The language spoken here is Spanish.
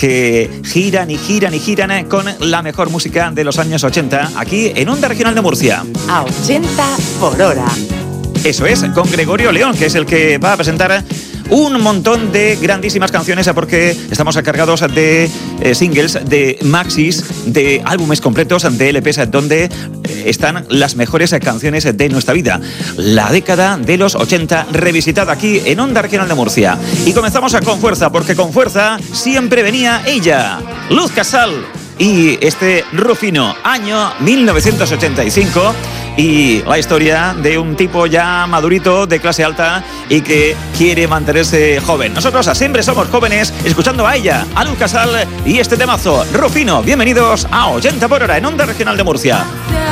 que giran y giran y giran con la mejor música de los años 80 aquí en Onda Regional de Murcia. A 80 por hora. Eso es, con Gregorio León, que es el que va a presentar un montón de grandísimas canciones, porque estamos cargados de singles, de maxis, de álbumes completos, de LPs, donde están las mejores canciones de nuestra vida. La década de los 80 revisitada aquí en Onda Regional de Murcia. Y comenzamos con fuerza, porque con fuerza siempre venía ella, Luz Casal. Y este Rufino, año 1985, y la historia de un tipo ya madurito, de clase alta, y que quiere mantenerse joven. Nosotros siempre somos jóvenes, escuchando a ella, a Luz Casal, y este temazo, Rufino. Bienvenidos a 80 por hora en Onda Regional de Murcia.